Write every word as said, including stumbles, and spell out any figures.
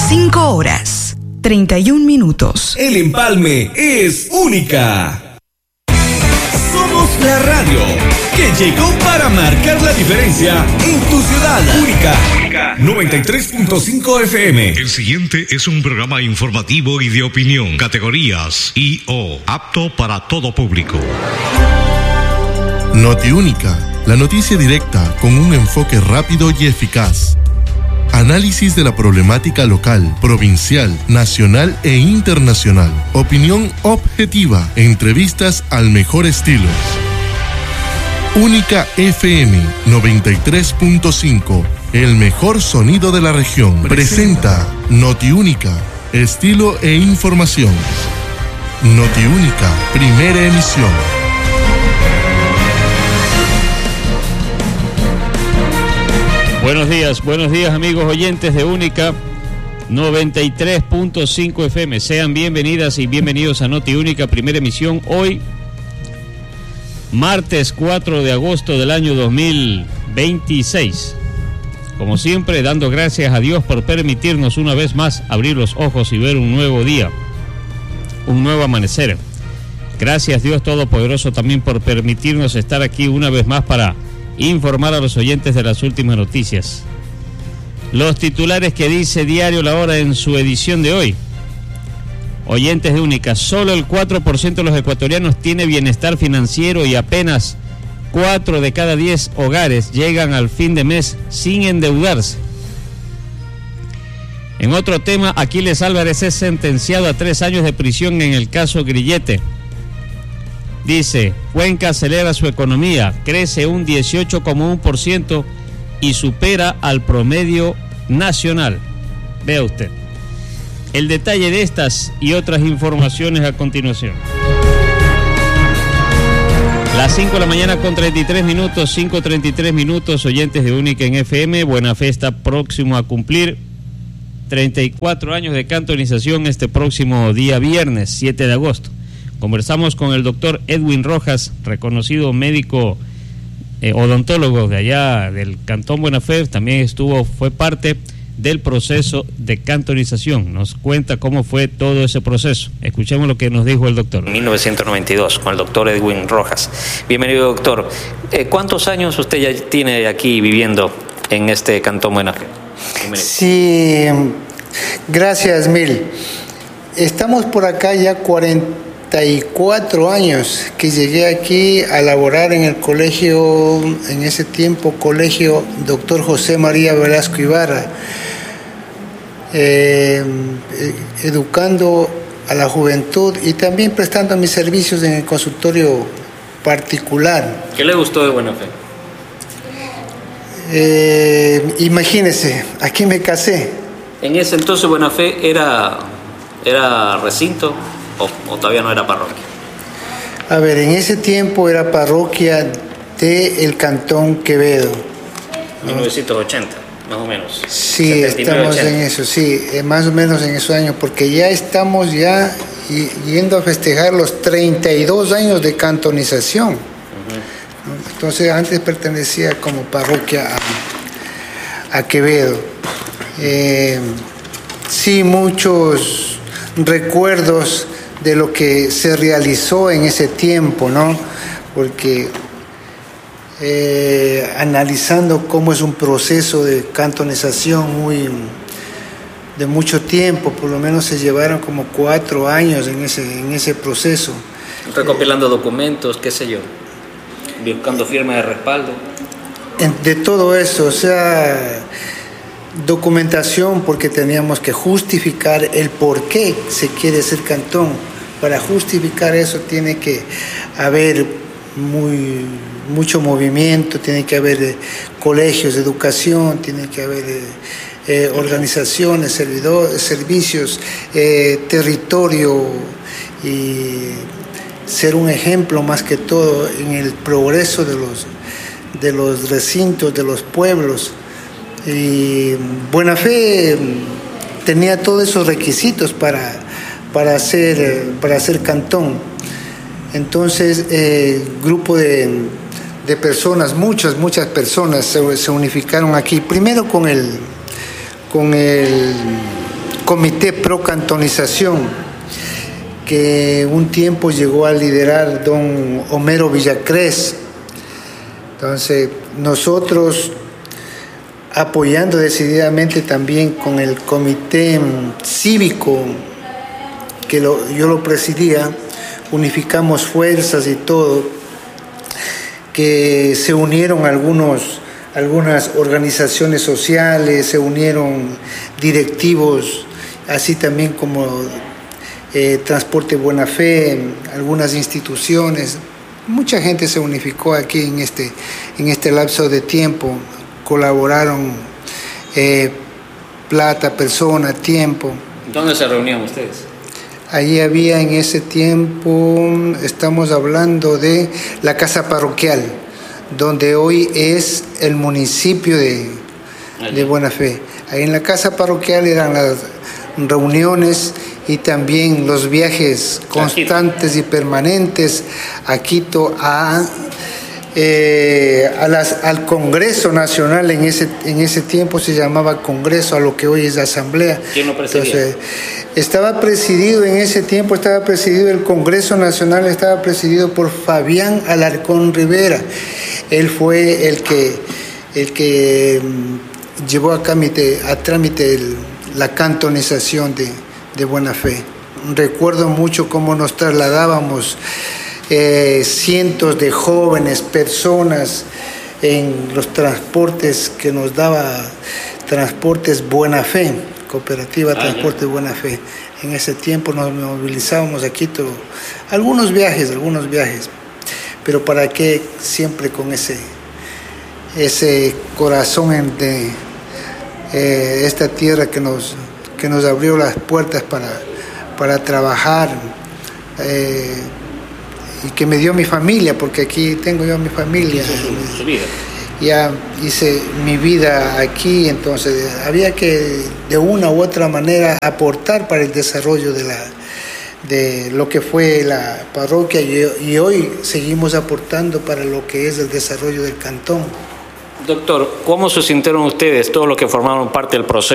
cinco horas, treinta y un minutos. El empalme es única. Somos la radio que llegó para marcar la diferencia en tu ciudad. Única. noventa y tres punto cinco F M. El siguiente es un programa informativo y de opinión. Categorías I O, apto para todo público. Notiúnica, la noticia directa con un enfoque rápido y eficaz. Análisis de la problemática local, provincial, nacional e internacional. Opinión objetiva. Entrevistas al mejor estilo. Única F M noventa y tres punto cinco. El mejor sonido de la región. Presenta Notiúnica. Estilo e información. Notiúnica. Primera emisión. Buenos días, buenos días amigos oyentes de Única noventa y tres punto cinco F M. Sean bienvenidas y bienvenidos a Noti Única, primera emisión. Hoy, martes cuatro de agosto del año dos mil veintiséis. Como siempre, dando gracias a Dios por permitirnos una vez más abrir los ojos y ver un nuevo día, un nuevo amanecer. Gracias Dios Todopoderoso también por permitirnos estar aquí una vez más para informar a los oyentes de las últimas noticias. Los titulares que dice Diario La Hora en su edición de hoy. Oyentes de Única, solo el cuatro por ciento de los ecuatorianos tiene bienestar financiero y apenas cuatro de cada diez hogares llegan al fin de mes sin endeudarse. En otro tema, Aquiles Álvarez es sentenciado a tres años de prisión en el caso Grillete. Dice, Cuenca acelera su economía, crece un dieciocho coma uno por ciento y supera al promedio nacional. Vea usted. El detalle de estas y otras informaciones a continuación. Las cinco de la mañana con treinta y tres minutos, cinco treinta y tres minutos, oyentes de Única en F M. Buena Fe está próximo a cumplir treinta y cuatro años de cantonización este próximo día viernes, siete de agosto. Conversamos con el doctor Edwin Rojas, reconocido médico eh, odontólogo de allá del Cantón Buena Fe. También estuvo, fue parte del proceso de cantonización. Nos cuenta cómo fue todo ese proceso. Escuchemos lo que nos dijo el doctor. En mil novecientos noventa y dos, con el doctor Edwin Rojas. Bienvenido, doctor. Eh, ¿Cuántos años usted ya tiene aquí viviendo en este Cantón Buena Fe? Sí, gracias, Mil. Estamos por acá ya cuarenta y cuatro años que llegué aquí a laborar en el colegio, en ese tiempo, colegio doctor José María Velasco Ibarra, eh, educando a la juventud y también prestando mis servicios en el consultorio particular. ¿Qué le gustó de Buena Fe? Eh, imagínese, aquí me casé. En ese entonces Buena Fe era, era recinto. ¿O, o todavía no era parroquia? A ver, en ese tiempo era parroquia del Cantón Quevedo, ¿no? mil novecientos ochenta, más o menos. Sí, estamos en eso, sí, más o menos en esos años, porque ya estamos ya yendo a festejar los treinta y dos años de cantonización. Uh-huh. Entonces, antes pertenecía como parroquia a, a Quevedo. Eh, sí, muchos recuerdos de lo que se realizó en ese tiempo, ¿no? Porque eh, analizando cómo es un proceso de cantonización muy de mucho tiempo, por lo menos se llevaron como cuatro años en ese en ese proceso. Recopilando eh, documentos, qué sé yo, buscando firmas de respaldo. De todo eso, o sea, documentación, porque teníamos que justificar el por qué se quiere ser cantón. Para justificar eso tiene que haber muy, mucho movimiento, tiene que haber eh, colegios de educación, tiene que haber eh, eh, organizaciones, servidor, servicios, eh, territorio y ser un ejemplo más que todo en el progreso de los, de los recintos, de los pueblos. Y Buena Fe tenía todos esos requisitos para, para, hacer, para hacer cantón. Entonces, eh, grupo de, de personas, muchas, muchas personas se, se unificaron aquí. Primero con el, con el Comité Pro Cantonización, que un tiempo llegó a liderar don Homero Villacrés. Entonces, nosotros, apoyando decididamente también con el comité cívico, que lo, yo lo presidía, unificamos fuerzas y todo, que se unieron algunos, algunas organizaciones sociales, se unieron directivos, así también como eh, Transporte Buena Fe, algunas instituciones. Mucha gente se unificó aquí en este, en este lapso de tiempo, colaboraron eh, plata, persona, tiempo. ¿Dónde se reunían ustedes? Allí había en ese tiempo, estamos hablando de la casa parroquial, donde hoy es el municipio de, de Buena Fe. Ahí en la casa parroquial eran las reuniones y también los viajes constantes y permanentes a Quito, a, eh, a las, al Congreso Nacional. En ese, en ese tiempo se llamaba Congreso, a lo que hoy es la Asamblea. ¿Quién lo presidía? Entonces, estaba presidido en ese tiempo, estaba presidido el Congreso Nacional, estaba presidido por Fabián Alarcón Rivera. Él fue el que, el que um, llevó a trámite, a trámite el, la cantonización de, de Buena Fe. Recuerdo mucho cómo nos trasladábamos eh, cientos de jóvenes, personas en los transportes que nos daba Transportes Buena Fe, Cooperativa ah, Transporte ya. Buena Fe. En ese tiempo nos movilizábamos a Quito, algunos viajes, algunos viajes, pero para qué siempre con ese, ese corazón de eh, esta tierra que nos, que nos abrió las puertas para, para trabajar eh, y que me dio mi familia, porque aquí tengo yo mi familia. Su, su vida. Ya hice mi vida aquí, entonces había que de una u otra manera aportar para el desarrollo de la de lo que fue la parroquia y, y hoy seguimos aportando para lo que es el desarrollo del cantón. Doctor, ¿cómo se sintieron ustedes, todos los que formaron parte del proceso?